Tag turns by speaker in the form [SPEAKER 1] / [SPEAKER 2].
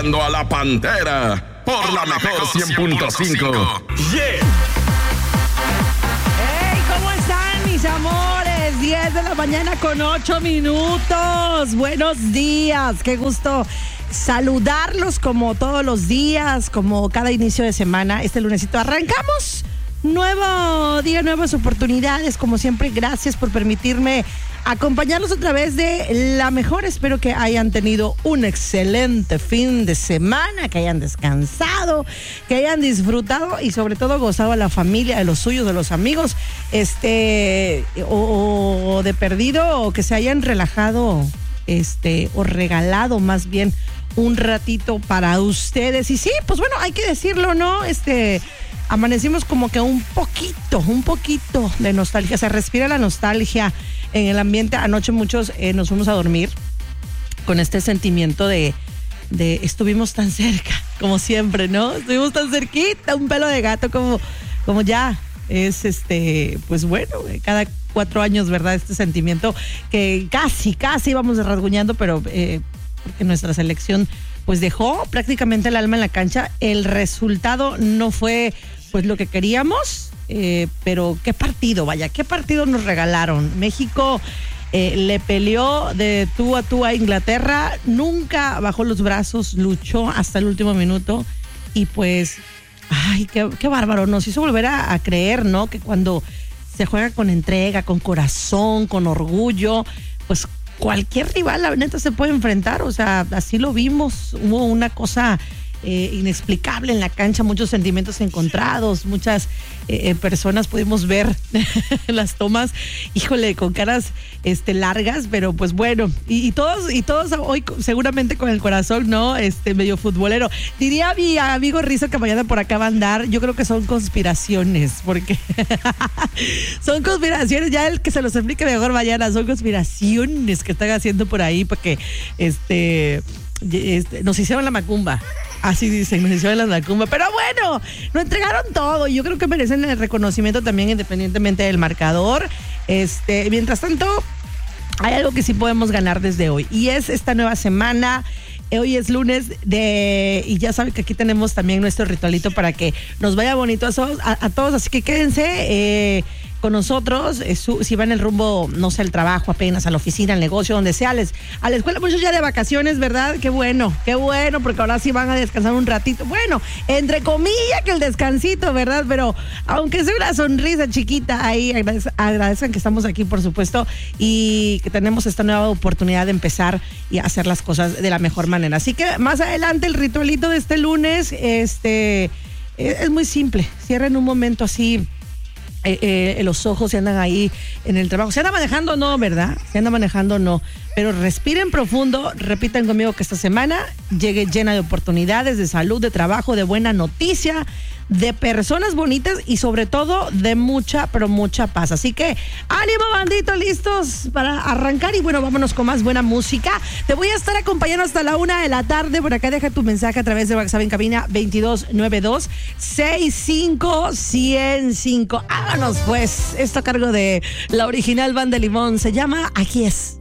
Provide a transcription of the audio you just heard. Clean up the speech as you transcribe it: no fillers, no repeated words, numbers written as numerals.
[SPEAKER 1] A la Pantera por la mejor 100.5.
[SPEAKER 2] ¡Hey! ¿Cómo están, mis amores? 10 de la mañana con 8 minutos. Buenos días. Qué gusto saludarlos como todos los días, como cada inicio de semana. Este lunesito arrancamos. Nuevo día, nuevas oportunidades. Como siempre, gracias por permitirme acompañarlos otra vez de la mejor. Espero que hayan tenido un excelente fin de semana, que hayan descansado, que hayan disfrutado y sobre todo gozado a la familia, de los suyos, de los amigos, o de perdido, o que se hayan relajado, o regalado más bien un ratito para ustedes. Y sí, pues bueno, hay que decirlo, ¿no? Amanecimos como que un poquito de nostalgia. Se respira la nostalgia en el ambiente. Anoche muchos nos fuimos a dormir con este sentimiento de estuvimos tan cerca, como siempre, ¿no? Estuvimos tan cerquita, un pelo de gato, como ya es pues bueno, cada 4 años, ¿verdad? Este sentimiento que casi íbamos rasguñando, pero porque nuestra selección pues dejó prácticamente el alma en la cancha. El resultado no fue pues lo que queríamos, pero qué partido nos regalaron. México le peleó de tú a tú a Inglaterra, nunca bajó los brazos, luchó hasta el último minuto y pues, ay, qué bárbaro, nos hizo volver a creer, ¿no? Que cuando se juega con entrega, con corazón, con orgullo, pues cualquier rival, la neta, se puede enfrentar. O sea, así lo vimos. Hubo una cosa inexplicable en la cancha, muchos sentimientos encontrados, muchas personas pudimos ver las tomas, híjole, con caras largas, pero pues bueno, y todos hoy seguramente con el corazón, ¿no? Medio futbolero. Diría mi amigo Rizo que mañana por acá va a andar. Yo creo que son conspiraciones, porque son conspiraciones, ya el que se los explique mejor mañana, son conspiraciones que están haciendo por ahí, porque nos hicieron la macumba. Así dicen, nos hicieron la macumba. Pero bueno, lo entregaron todo. Yo creo que merecen el reconocimiento también, independientemente del marcador. Mientras tanto, hay algo que sí podemos ganar desde hoy, y es esta nueva semana. Hoy es lunes y ya saben que aquí tenemos también nuestro ritualito para que nos vaya bonito a todos. Así que quédense con nosotros, si van el rumbo, no sé, al trabajo apenas, a la oficina, al negocio, donde sea, a la escuela, muchos ya de vacaciones, ¿verdad? Qué bueno, porque ahora sí van a descansar un ratito. Bueno, entre comillas que el descansito, ¿verdad? Pero aunque sea una sonrisa chiquita ahí, agradezcan que estamos aquí, por supuesto, y que tenemos esta nueva oportunidad de empezar y hacer las cosas de la mejor manera. Así que más adelante el ritualito de este lunes, es muy simple. Cierren un momento así los ojos, se andan ahí en el trabajo. Se anda manejando, no, ¿verdad? Se anda manejando, no. Pero respiren profundo, repitan conmigo que esta semana llegue llena de oportunidades, de salud, de trabajo, de buena noticia, de personas bonitas y sobre todo de mucha, pero mucha paz. Así que ánimo, bandito, listos para arrancar. Y bueno, vámonos con más buena música. Te voy a estar acompañando hasta la 1 de la tarde. Por acá deja tu mensaje a través de WhatsApp en cabina 2292-65105. Vámonos pues, esto a cargo de la original Banda Limón. Se llama Aquí Es.